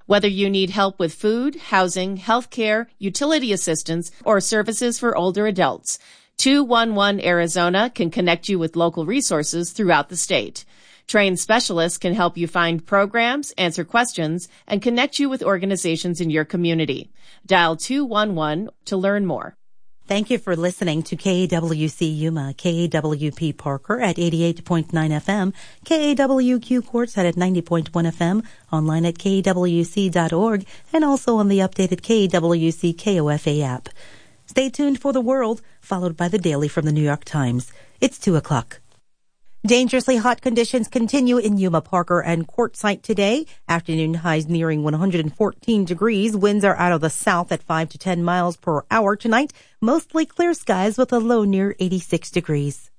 Whether you need help with food, housing, healthcare, utility assistance, or services for older adults, 211 Arizona can connect you with local resources throughout the state. Trained specialists can help you find programs, answer questions, and connect you with organizations in your community. Dial 211 to learn more. Thank you for listening to KAWC Yuma, KAWP Parker at 88.9 FM, KAWQ Quartzsite at 90.1 FM, online at KAWC.org, and also on the updated KAWC KOFA app. Stay tuned for The World, followed by the Daily from the New York Times. It's 2 o'clock. Dangerously hot conditions continue in Yuma, Parker, and Quartzsite today. Afternoon highs nearing 114 degrees. Winds are out of the south at 5 to 10 miles per hour tonight. Mostly clear skies with a low near 86 degrees.